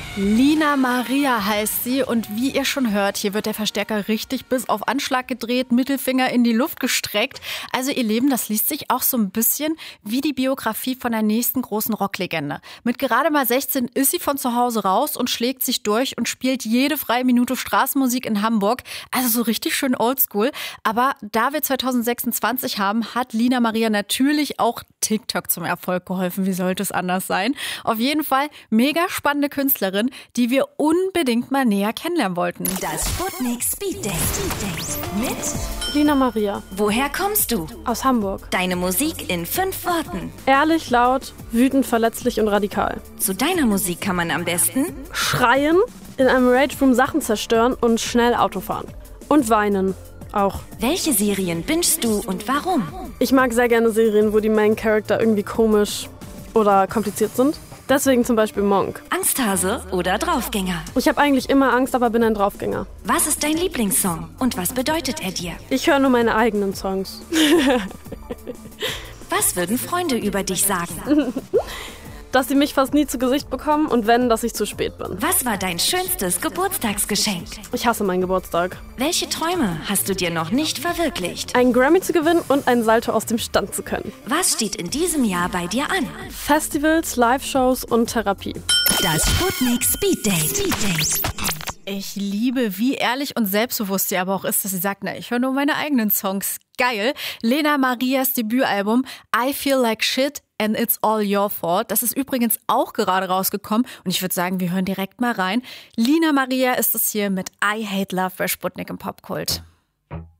Lina Maria heißt sie und wie ihr schon hört, hier wird der Verstärker richtig bis auf Anschlag gedreht, Mittelfinger in die Luft gestreckt. Also ihr Leben, das liest sich auch so ein bisschen wie die Biografie von der nächsten großen Rocklegende. Mit gerade mal 16 ist sie von zu Hause raus und schlägt sich durch und spielt jede freie Minute Straßenmusik in Hamburg. Also so richtig schön oldschool. Aber da wir 2026 haben, hat Lina Maria natürlich auch TikTok zum Erfolg geholfen. Wie sollte es anders sein? Auf jeden Fall mega spannende Künstlerin, die wir unbedingt mal näher kennenlernen wollten. Das Sputnik Speed Date mit Lina Maria. Woher kommst du? Aus Hamburg. Deine Musik in 5 Worten. Ehrlich, laut, wütend, verletzlich und radikal. Zu deiner Musik kann man am besten Schreien, in einem Rage-Room Sachen zerstören und schnell Auto fahren. Und weinen. Auch. Welche Serien bingest du und warum? Ich mag sehr gerne Serien, wo die Main Character irgendwie komisch oder kompliziert sind. Deswegen zum Beispiel Monk. Angsthase oder Draufgänger? Ich habe eigentlich immer Angst, aber bin ein Draufgänger. Was ist dein Lieblingssong und was bedeutet er dir? Ich höre nur meine eigenen Songs. Was würden Freunde über dich sagen? Dass sie mich fast nie zu Gesicht bekommen und wenn, dass ich zu spät bin. Was war dein schönstes Geburtstagsgeschenk? Ich hasse meinen Geburtstag. Welche Träume hast du dir noch nicht verwirklicht? Einen Grammy zu gewinnen und einen Salto aus dem Stand zu können. Was steht in diesem Jahr bei dir an? Festivals, Live-Shows und Therapie. Das Sputnik Speed Date. Ich liebe, wie ehrlich und selbstbewusst sie aber auch ist, dass sie sagt, na, ich höre nur meine eigenen Songs. Geil. Lena Marias Debütalbum I Feel Like Shit and It's All Your Fault. Das ist übrigens auch gerade rausgekommen und ich würde sagen, wir hören direkt mal rein. Lina Maria ist es hier mit I Hate Love bei Sputnik im Popkult.